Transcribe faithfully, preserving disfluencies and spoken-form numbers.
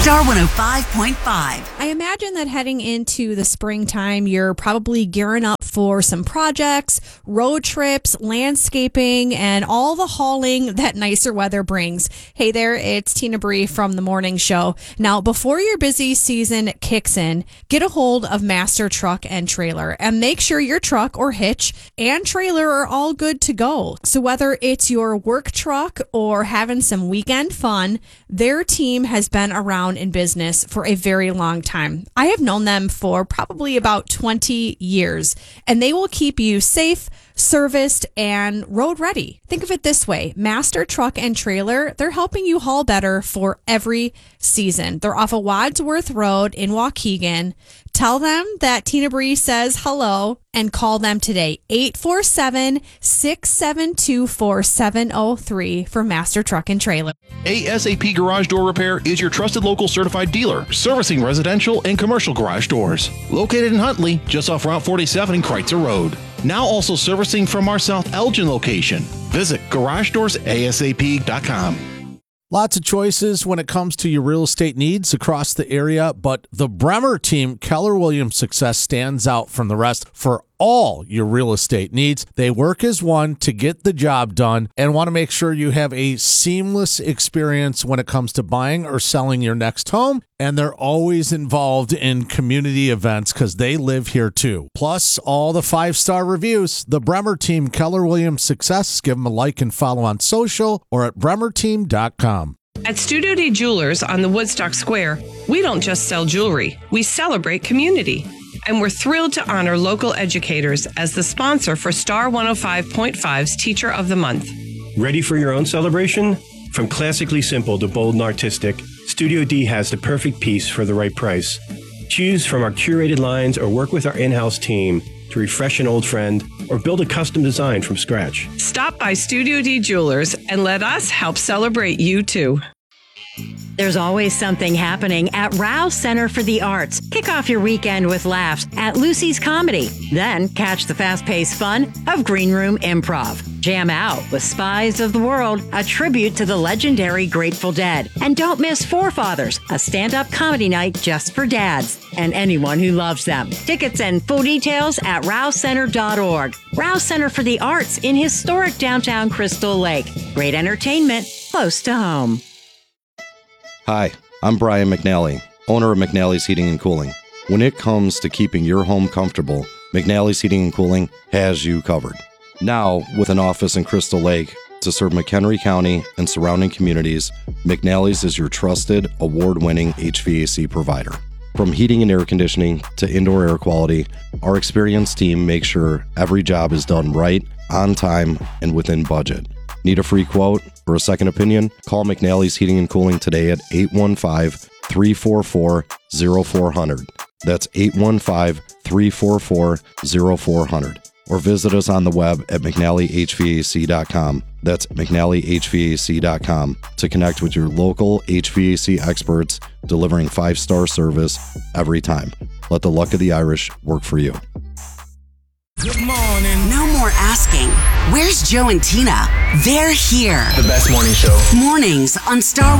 Star one oh five point five. I imagine that heading into the springtime, you're probably gearing up for some projects, road trips, landscaping, and all the hauling that nicer weather brings. Hey there, it's Tina Bree from The Morning Show. Now, before your busy season kicks in, get a hold of Master Truck and Trailer and make sure your truck or hitch and trailer are all good to go. So whether it's your work truck or having some weekend fun, their team has been around in business for a very long time. I have known them for probably about twenty years, and they will keep you safe, serviced, and road ready. Think of it this way. Master Truck and Trailer, they're helping you haul better for every season. They're off of Wadsworth Road in Waukegan. Tell them that Tina Bree says hello and call them today. eight four seven, six seven two, four seven zero three for Master Truck and Trailer. A S A P Garage Door Repair is your trusted local certified dealer, servicing residential and commercial garage doors. Located in Huntley, just off Route forty-seven and Kreitzer Road. Now also servicing from our South Elgin location. Visit garage doors A S A P dot com. Lots of choices when it comes to your real estate needs across the area, but the Bremer team, Keller Williams Success, stands out from the rest for all your real estate needs. They work as one to get the job done and want to make sure you have a seamless experience when it comes to buying or selling your next home. And they're always involved in community events because they live here too. Plus, all the five-star reviews. The Bremer team, Keller Williams Success. Give them a like and follow on social or at bremer team dot com. At Studio D Jewelers on the Woodstock Square, we don't just sell jewelry, we celebrate community. And we're thrilled to honor local educators as the sponsor for Star one oh five point five's Teacher of the Month. Ready for your own celebration? From classically simple to bold and artistic, Studio D has the perfect piece for the right price. Choose from our curated lines or work with our in-house team to refresh an old friend or build a custom design from scratch. Stop by Studio D Jewelers and let us help celebrate you too. There's always something happening at Rouse Center for the Arts. Kick off your weekend with laughs at Lucy's Comedy. Then catch the fast-paced fun of Green Room Improv. Jam out with Spies of the World, a tribute to the legendary Grateful Dead. And don't miss Forefathers, a stand-up comedy night just for dads and anyone who loves them. Tickets and full details at rouse center dot org. Rouse Center for the Arts in historic downtown Crystal Lake. Great entertainment close to home. Hi, I'm Brian McNally, owner of McNally's Heating and Cooling. When it comes to keeping your home comfortable, McNally's Heating and Cooling has you covered. Now, with an office in Crystal Lake to serve McHenry County and surrounding communities, McNally's is your trusted, award-winning H V A C provider. From heating and air conditioning to indoor air quality, our experienced team makes sure every job is done right, on time, and within budget. Need a free quote or a second opinion? Call McNally's Heating and Cooling today at eight one five, three four four, zero four zero zero. That's eight one five, three four four, zero four zero zero. Or visit us on the web at mcnally h v a c dot com. That's mcnally h v a c dot com to connect with your local H V A C experts delivering five-star service every time. Let the luck of the Irish work for you. Good morning. No more asking. Where's Joe and Tina? They're here. The best morning show. Mornings on Star